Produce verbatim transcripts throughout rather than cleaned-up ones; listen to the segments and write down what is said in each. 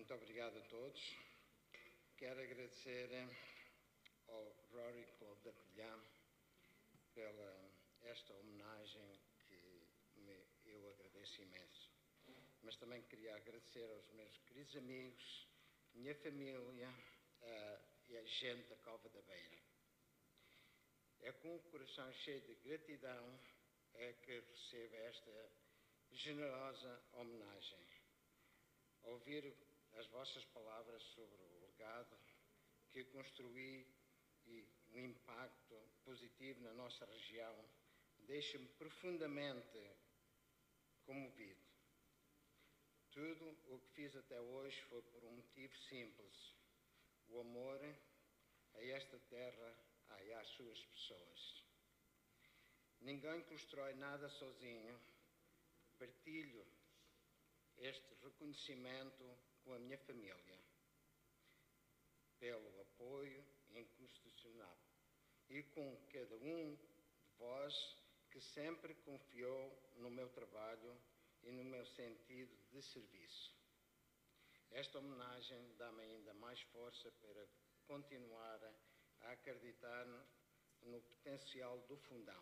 Muito obrigado a todos. Quero agradecer ao Rory Clube da Covilhã pela esta homenagem que me, eu agradeço imenso. Mas também queria agradecer aos meus queridos amigos, minha família uh, e a gente da Cova da Beira. É com o coração cheio de gratidão é que recebo esta generosa homenagem. Ouvir as vossas palavras sobre o legado que construí e o impacto positivo na nossa região deixa-me profundamente comovido. Tudo o que fiz até hoje foi por um motivo simples: o amor a esta terra e às suas pessoas. Ninguém constrói nada sozinho. Partilho este reconhecimento com a minha família pelo apoio inconstitucional e com cada um de vós que sempre confiou no meu trabalho e no meu sentido de serviço. Esta homenagem dá-me ainda mais força para continuar a acreditar no potencial do Fundão.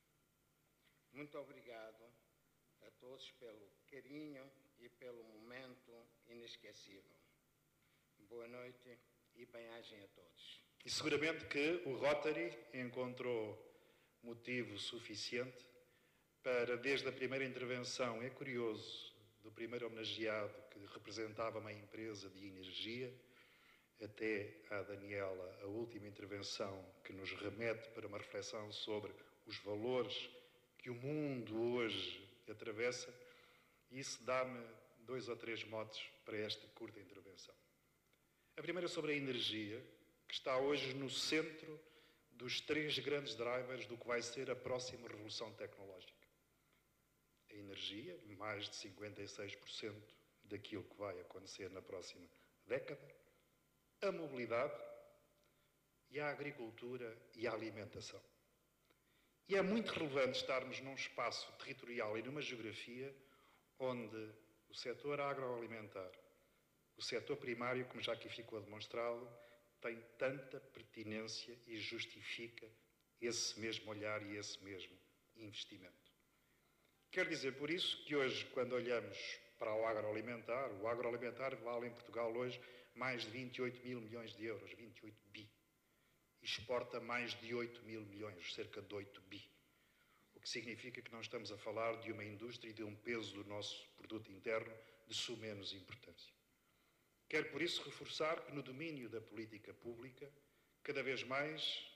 Muito obrigado a todos pelo carinho e pelo momento inesquecível. Boa noite e bem-agem a todos. E seguramente que o Rotary encontrou motivo suficiente para, desde a primeira intervenção, é curioso, do primeiro homenageado que representava uma empresa de energia, até à Daniela, a última intervenção que nos remete para uma reflexão sobre os valores que o mundo hoje atravessa. Isso dá-me dois ou três motes para esta curta intervenção. A primeira sobre a energia, que está hoje no centro dos três grandes drivers do que vai ser a próxima revolução tecnológica. A energia, mais de cinquenta e seis por cento daquilo que vai acontecer na próxima década, a mobilidade e a agricultura e a alimentação. E é muito relevante estarmos num espaço territorial e numa geografia onde o setor agroalimentar, o setor primário, como já aqui ficou demonstrado, tem tanta pertinência e justifica esse mesmo olhar e esse mesmo investimento. Quero dizer por isso que hoje, quando olhamos para o agroalimentar, o agroalimentar vale em Portugal hoje mais de vinte e oito mil milhões de euros, vinte e oito bi. Exporta mais de oito mil milhões, cerca de oito bi. O que significa que não estamos a falar de uma indústria e de um peso do nosso produto interno de sumenos importância. Quero por isso reforçar que no domínio da política pública, cada vez mais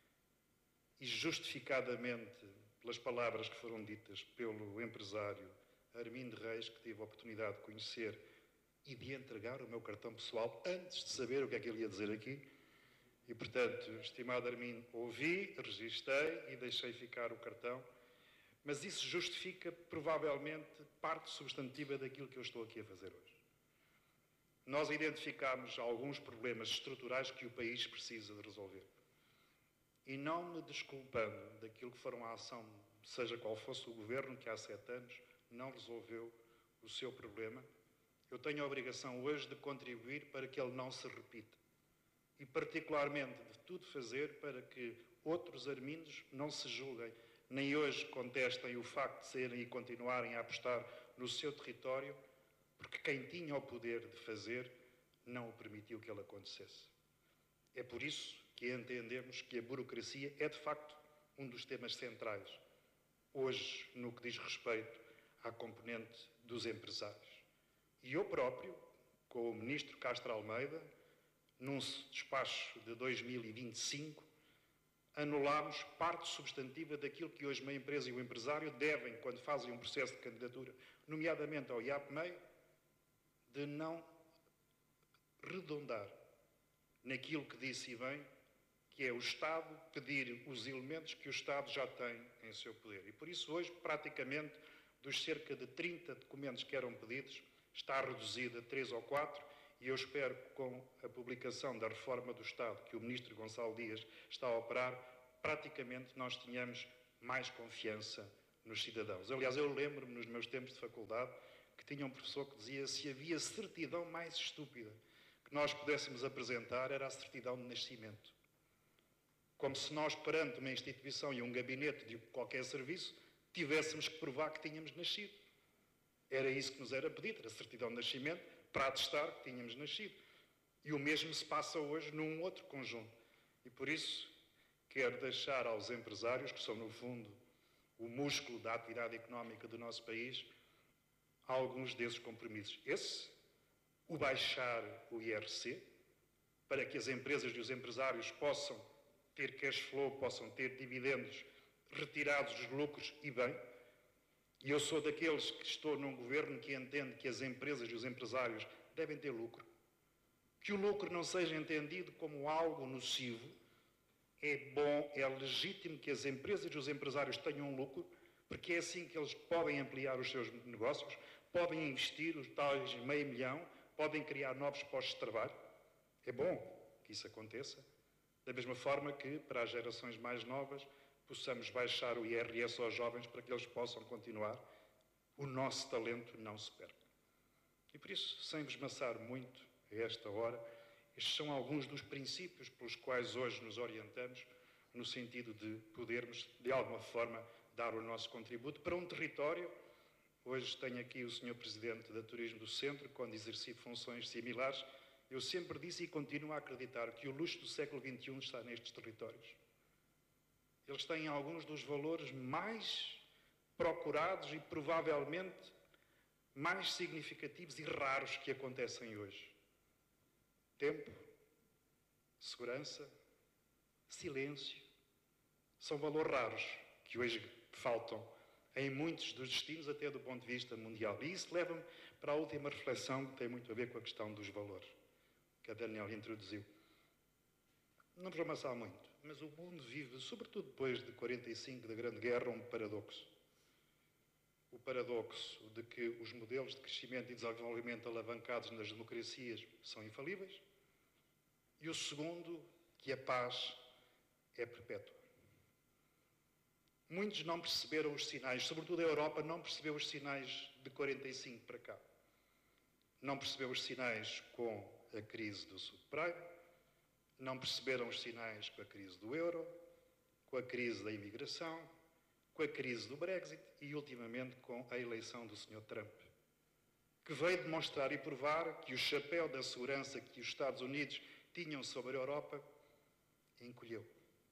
e justificadamente pelas palavras que foram ditas pelo empresário Armindo Reis, que tive a oportunidade de conhecer e de entregar o meu cartão pessoal antes de saber o que é que ele ia dizer aqui. E, portanto, estimado Armindo, ouvi, registrei e deixei ficar o cartão, mas isso justifica, provavelmente, parte substantiva daquilo que eu estou aqui a fazer hoje. Nós identificámos alguns problemas estruturais que o país precisa de resolver. E não me desculpando daquilo que foram a ação, seja qual fosse o governo que há sete anos não resolveu o seu problema, eu tenho a obrigação hoje de contribuir para que ele não se repita. E particularmente de tudo fazer para que outros armindos não se julguem, nem hoje contestem o facto de serem e continuarem a apostar no seu território, porque quem tinha o poder de fazer não o permitiu que ele acontecesse. É por isso que entendemos que a burocracia é de facto um dos temas centrais, hoje no que diz respeito à componente dos empresários. E eu próprio, com o ministro Castro Almeida, num despacho de dois mil e vinte e cinco, anulámos parte substantiva daquilo que hoje uma empresa e o empresário devem, quando fazem um processo de candidatura, nomeadamente ao I A P M E I, de não redundar naquilo que disse e bem, que é o Estado pedir os elementos que o Estado já tem em seu poder. E por isso hoje, praticamente, dos cerca de trinta documentos que eram pedidos, está reduzido a três ou quatro, e eu espero que com a publicação da reforma do Estado, que o Ministro Gonçalo Dias está a operar, praticamente nós tenhamos mais confiança nos cidadãos. Aliás, eu lembro-me, nos meus tempos de faculdade, que tinha um professor que dizia: se havia certidão mais estúpida que nós pudéssemos apresentar, era a certidão de nascimento. Como se nós, perante uma instituição e um gabinete de qualquer serviço, tivéssemos que provar que tínhamos nascido. Era isso que nos era pedido, era a certidão de nascimento, para atestar que tínhamos nascido. E o mesmo se passa hoje num outro conjunto. E por isso quero deixar aos empresários, que são no fundo o músculo da atividade económica do nosso país, alguns desses compromissos. Esse, o baixar o I R C, para que as empresas e os empresários possam ter cash flow, possam ter dividendos retirados dos lucros e bem. E eu sou daqueles que estou num governo que entende que as empresas e os empresários devem ter lucro. Que o lucro não seja entendido como algo nocivo. É bom, é legítimo que as empresas e os empresários tenham lucro, porque é assim que eles podem ampliar os seus negócios, podem investir os tais meio milhão, podem criar novos postos de trabalho. É bom que isso aconteça. Da mesma forma que, para as gerações mais novas, possamos baixar o I R S aos jovens para que eles possam continuar. O nosso talento não se perca. E por isso, sem vos maçar muito a esta hora, estes são alguns dos princípios pelos quais hoje nos orientamos, no sentido de podermos, de alguma forma, dar o nosso contributo para um território. Hoje tenho aqui o senhor Presidente da Turismo do Centro, quando exerci funções similares. Eu sempre disse e continuo a acreditar que o luxo do século vinte e um está nestes territórios. Eles têm alguns dos valores mais procurados e provavelmente mais significativos e raros que acontecem hoje. Tempo, segurança, silêncio. São valores raros que hoje faltam em muitos dos destinos, até do ponto de vista mundial. E isso leva-me para a última reflexão, que tem muito a ver com a questão dos valores, que a Daniel introduziu. Não vos vou amassar muito, mas o mundo vive, sobretudo depois de quarenta e cinco, da Grande Guerra, um paradoxo. O paradoxo de que os modelos de crescimento e desenvolvimento alavancados nas democracias são infalíveis, e o segundo, que a paz é perpétua. Muitos não perceberam os sinais, sobretudo a Europa não percebeu os sinais de quarenta e cinco para cá. Não percebeu os sinais com a crise do subprime, não perceberam os sinais com a crise do euro, com a crise da imigração, com a crise do Brexit e, ultimamente, com a eleição do senhor Trump, que veio demonstrar e provar que o chapéu da segurança que os Estados Unidos tinham sobre a Europa encolheu.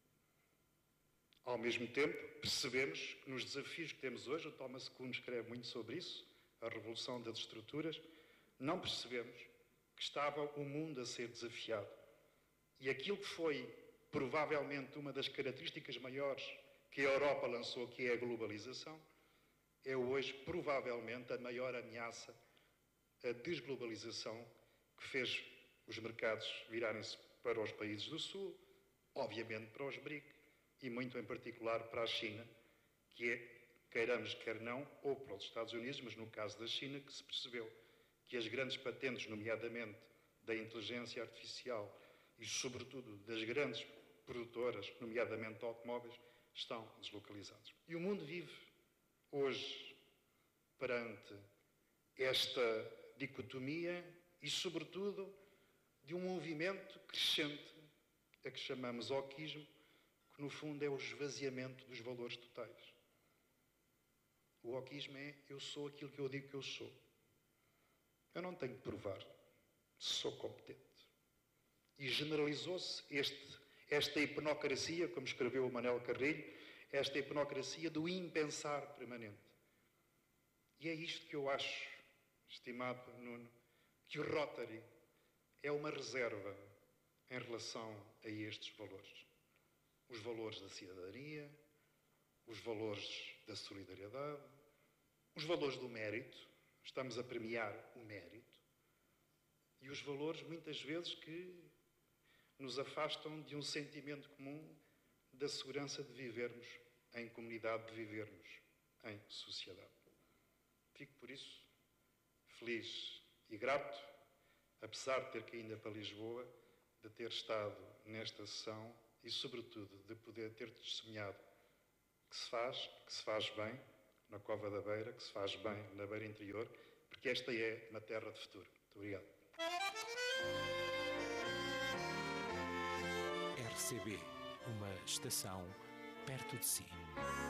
Ao mesmo tempo, percebemos que nos desafios que temos hoje, o Thomas Kuhn escreve muito sobre isso, a revolução das estruturas, não percebemos que estava o mundo a ser desafiado. E aquilo que foi, provavelmente, uma das características maiores que a Europa lançou, que é a globalização, é hoje, provavelmente, a maior ameaça, a desglobalização, que fez os mercados virarem-se para os países do Sul, obviamente para os B R I C, e muito em particular para a China, que é, queiramos quer não, ou para os Estados Unidos, mas no caso da China, que se percebeu que as grandes patentes, nomeadamente da inteligência artificial e, sobretudo, das grandes produtoras, nomeadamente de automóveis, estão deslocalizados. E o mundo vive hoje perante esta dicotomia e, sobretudo, de um movimento crescente a que chamamos oquismo, que no fundo é o esvaziamento dos valores totais. O oquismo é: eu sou aquilo que eu digo que eu sou. Eu não tenho que provar se sou competente. E generalizou-se este, esta hipnocracia, como escreveu o Manuel Carrilho, esta hipnocracia do impensar permanente. E é isto que eu acho, estimado Nuno, que o Rotary é uma reserva em relação a estes valores. Os valores da cidadania, os valores da solidariedade, os valores do mérito. Estamos a premiar o mérito. E os valores, muitas vezes, que nos afastam de um sentimento comum da segurança de vivermos em comunidade, de vivermos em sociedade. Fico, por isso, feliz e grato, apesar de ter caído para Lisboa, de ter estado nesta sessão e, sobretudo, de poder ter testemunhado que se faz, que se faz bem na Cova da Beira, que se faz bem na Beira Interior, porque porque esta é uma terra de futuro. Muito obrigado. R C B, uma estação perto de si.